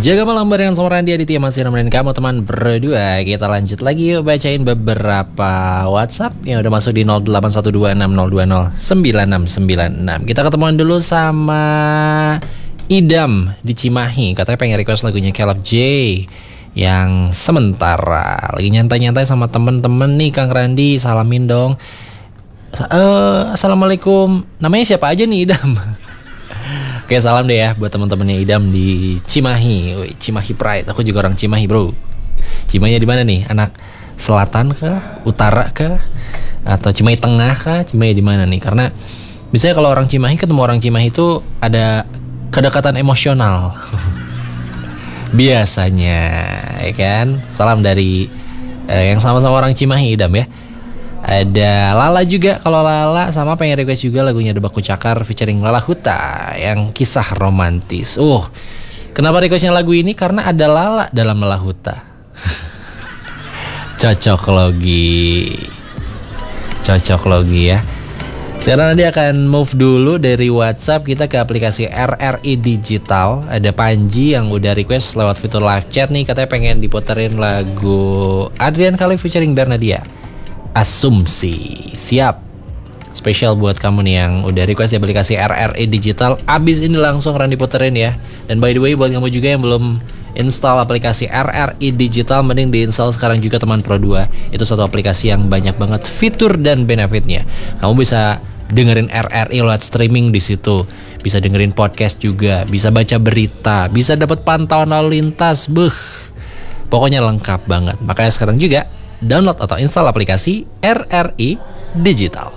Jaga malam barengan sama Randy Aditya, masih nemenin kamu teman berdua. Kita lanjut lagi yuk bacain beberapa WhatsApp yang udah masuk di 081260209696. Kita ketemuan dulu sama Idam di Cimahi. Katanya pengen request lagunya Caleb J yang Sementara. Lagi nyantai-nyantai sama temen-temen nih Kang Randy, salamin dong. Assalamualaikum. Namanya siapa aja nih Idam? Oke, salam deh ya buat teman-temannya Idam di Cimahi. Wih, Cimahi Pride. Aku juga orang Cimahi, bro. Cimahinya di mana nih? Anak selatan kah? Utara kah? Atau Cimahi tengah kah? Cimahi di mana nih? Karena biasanya kalau orang Cimahi ketemu orang Cimahi itu ada kedekatan emosional. Biasanya, ya kan? Salam dari yang sama-sama orang Cimahi, Idam ya. Ada Lala juga. Kalau Lala sama pengen request juga lagunya Debaku Cakar featuring Lala Huta yang kisah romantis. Kenapa requestnya lagu ini? Karena ada Lala dalam Lala Huta. Cocok logi ya. Sekarang nanti akan move dulu dari WhatsApp kita ke aplikasi RRI Digital. Ada Panji yang udah request lewat fitur live chat nih, katanya pengen diputerin lagu Adrian Khalif featuring Bernadia, Asumsi. Siap. Spesial buat kamu nih yang udah request di aplikasi RRI Digital. Abis ini langsung Randy puterin ya. Dan by the way buat kamu juga yang belum install aplikasi RRI Digital, mending diinstal sekarang juga teman Pro 2. Itu satu aplikasi yang banyak banget fitur dan benefitnya. Kamu bisa dengerin RRI lewat streaming di situ. Bisa dengerin podcast juga, bisa baca berita, bisa dapat pantauan lalu lintas. Pokoknya lengkap banget. Makanya sekarang juga download atau install aplikasi RRI Digital.